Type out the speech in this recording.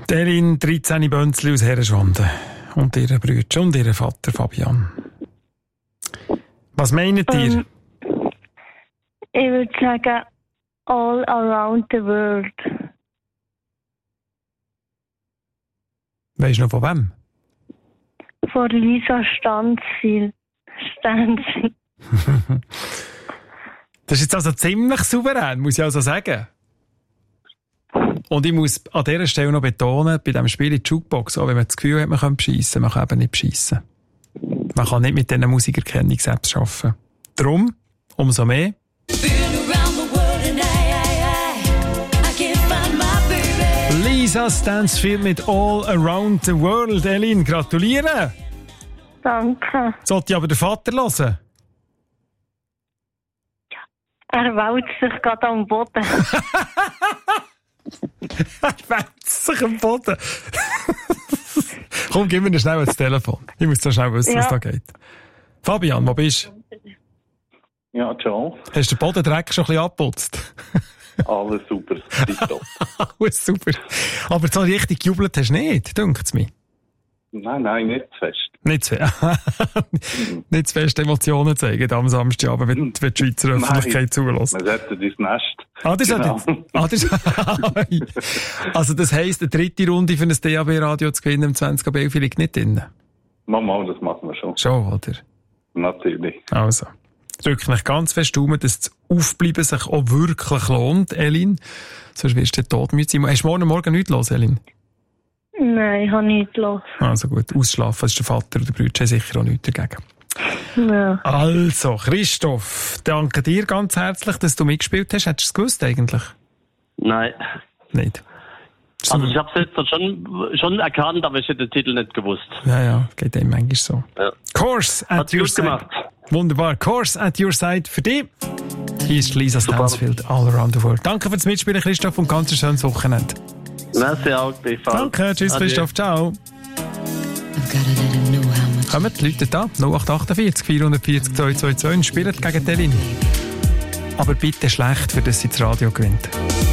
Elin 13 Bönzli aus Herrenschwanden und ihre Brüder und ihr Vater Fabian. Was meint ihr? Ich würde sagen, all around the world. Weisst du noch von wem? Von Lisa Stanzi. Das ist jetzt also ziemlich souverän, muss ich also sagen. Und ich muss an dieser Stelle noch betonen, bei diesem Spiel in die Jukebox, auch wenn man das Gefühl hat, man kann beschissen, man kann eben nicht beschissen. Man kann nicht mit diesen Musikerkennung selbst arbeiten. Darum, umso mehr. Lisa Stansfield mit All Around the World. Elin, gratuliere! Danke. Sollte ich aber den Vater hören? Er wälzt sich gerade am Boden. Er wälzt sich am Boden. Komm, gib mir schnell das Telefon. Ich muss so schnell wissen, was da geht. Fabian, wo bist du? Ja, ciao. Hast du den Bodendreck schon ein bisschen abgeputzt? Alles super. Alles super. Aber so richtig gejubelt hast du nicht, dünkt es mir. Nein, nicht zu fest. Nicht zu fest. Nicht zu fest Emotionen zeigen am Samstagabend, wenn die Schweizer Öffentlichkeit zulässt. Man sollte dein Nest. Also das heisst, eine dritte Runde für ein DAB-Radio zu gewinnen im 2011 liegt nicht drin? Mal, das machen wir schon. Schon, oder? Natürlich. Also, drück mich ganz fest um, dass das Aufbleiben sich auch wirklich lohnt, Elin. Sonst wirst du todmüde sein. Hast du morgen nichts los, Elin? Nein, ich habe nichts los. Also gut, ausschlafen ist der Vater und der Bruder sicher auch nichts dagegen. Ja. Also, Christoph, danke dir ganz herzlich, dass du mitgespielt hast. Hättest du es gewusst eigentlich? Nein. Nicht? Also ich habe es jetzt schon erkannt, aber ich hätte den Titel nicht gewusst. Ja, geht einem manchmal so. Ja. Course at your side. Gemacht. Wunderbar. Course at your side für dich. Hier ist Lisa Stansfield, All Around the World. Danke fürs Mitspielen, Christoph, und ganz schönes Wochenende. Merci auch, Danke, tschüss Christoph, ciao. Kommen die Leute da, 0848 440 222 und spielen gegen die Elin. Aber bitte schlecht, für das sie das Radio gewinnt.